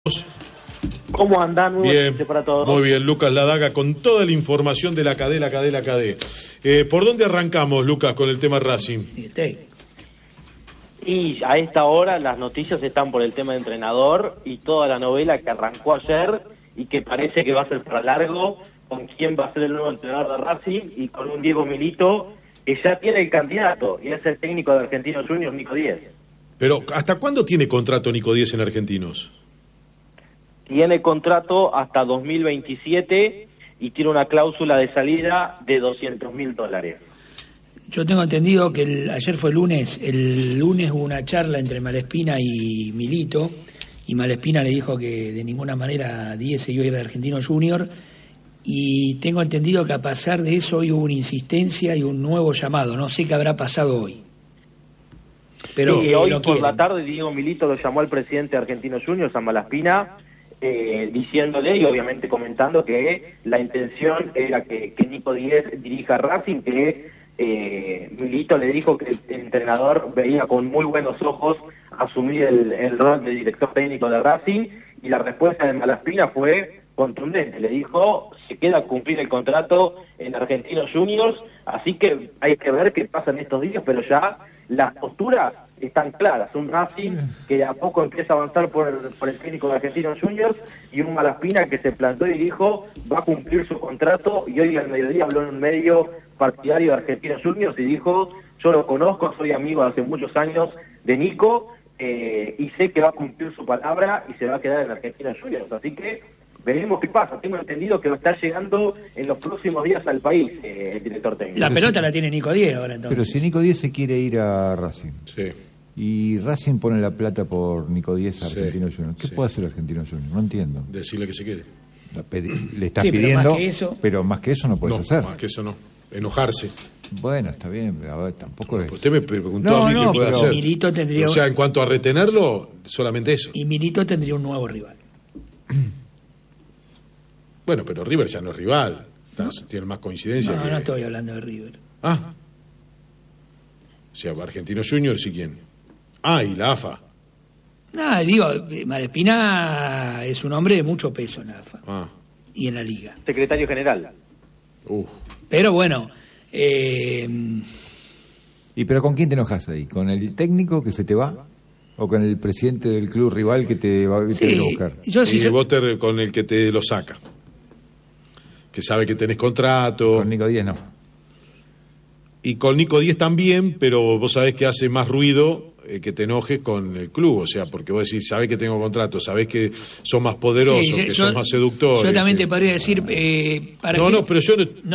¿Cómo andan? Muy bien, para todos. muy bien, Lucas Ladaga, con toda la información de la CADE. ¿Por dónde arrancamos, Lucas, con el tema Racing? Y a esta hora las noticias están por el tema de entrenador y toda la novela que arrancó ayer y que parece que va a ser para largo, con quién va a ser el nuevo entrenador de Racing y con un Diego Milito que ya tiene el candidato y es el técnico de Argentinos Juniors, Nico Díez. Pero, ¿hasta cuándo tiene contrato Nico Díez en Argentinos? Tiene contrato hasta 2027 y tiene una cláusula de salida de $200.000. Yo tengo entendido que ayer fue lunes, el lunes hubo una charla entre Malespina y Milito, y Malespina le dijo que de ninguna manera Díez se iba a ir de Argentinos Juniors, y tengo entendido que a pasar de eso hoy hubo una insistencia y un nuevo llamado, no sé qué habrá pasado hoy. Pero sí, hoy por la tarde Diego Milito lo llamó al presidente de Argentinos Juniors, a Malespina, diciéndole y obviamente comentando que la intención era que Nico Díez dirija Racing, que Milito le dijo que el entrenador veía con muy buenos ojos asumir el rol de director técnico de Racing, y la respuesta de Malespina fue contundente, le dijo se queda a cumplir el contrato en Argentinos Juniors, así que hay que ver qué pasa en estos días, pero ya las posturas están claras, un Racing que de a poco empieza a avanzar por el técnico de Argentinos Juniors y un Malespina que se plantó y dijo va a cumplir su contrato, y hoy al mediodía habló en un medio partidario de Argentinos Juniors y dijo yo lo conozco, soy amigo de hace muchos años de Nico y sé que va a cumplir su palabra y se va a quedar en Argentinos Juniors, así que veremos qué pasa. Tengo entendido que va a estar llegando en los próximos días al país el director técnico. La pelota la tiene Nico Díez ahora entonces. Pero si Nico Díez se quiere ir a Racing, sí, y Racing pone la plata por Nico Díez a Argentinos Juniors, ¿qué puede hacer Argentinos Juniors? No entiendo. Decirle que se quede. Le estás pidiendo, pero más que eso no puedes hacer. Más que eso no. Enojarse. Bueno, está bien, pero a ver, tampoco es... Usted me preguntó a mí qué puede hacer. Milito tendría... O sea, en cuanto a retenerlo, solamente eso. Y Milito tendría un nuevo rival. Bueno, pero River ya no es rival. Tiene más coincidencia. No estoy hablando de River. Ah. O sea, Argentinos Juniors y quién. Ah, y la AFA. No, digo, Malespina es un hombre de mucho peso en la AFA. Ah. Y en la liga. Secretario general. Pero bueno... ¿Y pero con quién te enojas ahí? ¿Con el técnico que se te va? ¿O con el presidente del club rival que te va a buscar? Vos con el que te lo saca. Que sabe que tenés contrato. Con Nico Díez no. Y con Nico Díez también, pero vos sabés que hace más ruido que te enojes con el club, o sea, porque vos decís, sabés que tengo contrato, sabés que sos más poderoso, sos más seductor. Yo también te podría decir... pero yo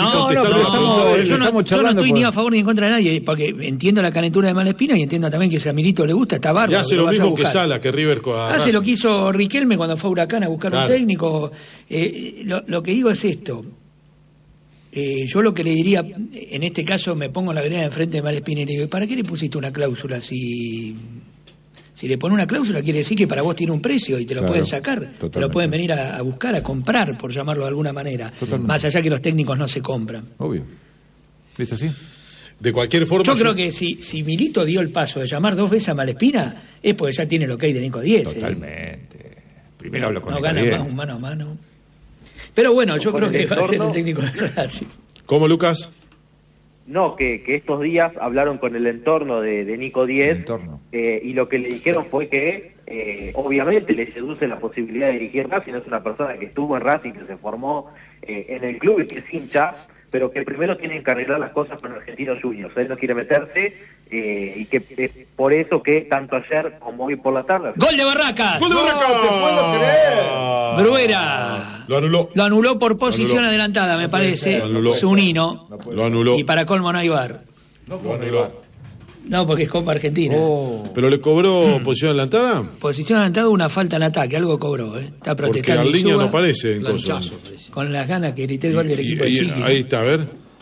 no estoy ni a favor ni en contra de nadie, porque entiendo la calentura de Malespina y entiendo también que si a Milito le gusta, está bárbaro. Y hace lo mismo que Sala, que River. Hace lo que hizo Riquelme cuando fue a Huracán a buscar un técnico. Lo que digo es esto. Yo lo que le diría, en este caso me pongo en la vereda de enfrente de Malespina y le digo, ¿para qué le pusiste una cláusula? Si le pone una cláusula quiere decir que para vos tiene un precio y te lo pueden sacar, totalmente. Te lo pueden venir a buscar, a comprar, por llamarlo de alguna manera. Totalmente. Más allá que los técnicos no se compran. Obvio. ¿Es así? De cualquier forma... Yo creo que si Milito dio el paso de llamar 2 veces a Malespina, es porque ya tiene lo que hay de Nico Díez. Totalmente. Primero hablo con Nico Díez. No gana más un mano a mano. Pero bueno, yo creo que va a ser el técnico de Racing. ¿Cómo, Lucas? No, que estos días hablaron con el entorno de Nico Díez y lo que le dijeron fue que obviamente le seduce la posibilidad de dirigir Racing. Es una persona que estuvo en Racing, que se formó en el club y que es hincha, pero que primero tienen que arreglar las cosas con Argentinos Juniors. Él no quiere meterse y que es por eso que tanto ayer como hoy por la tarde... ¡Gol de Barracas! ¡Gol de Barracas! ¡No te puedo creer! Bruera lo anuló por posición adelantada, me parece. Zunino. Lo anuló. Y para colmo no hay VAR. Lo anuló. No, porque es Copa Argentina. ¿Pero le cobró posición adelantada? Posición adelantada, una falta en ataque, algo cobró. Está protestando. Porque Arliño no aparece en cosas. Con las ganas que grité el gol del equipo de Chiqui. Ahí está, a ver.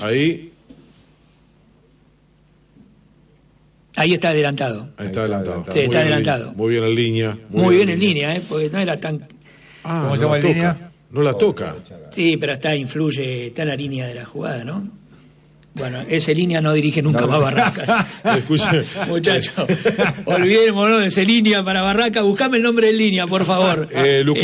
Ahí está adelantado. Ahí está adelantado. Sí, está adelantado. Muy bien en línea. Muy bien en línea, porque no era tan... ¿Cómo se llama en línea? No la toca. Sí, pero influye, está en la línea de la jugada, ¿no? Bueno, ese Línea no dirige nunca más Barracas. Muchachos, olvidémonos de ese Línea para Barracas. Buscame el nombre del Línea, por favor.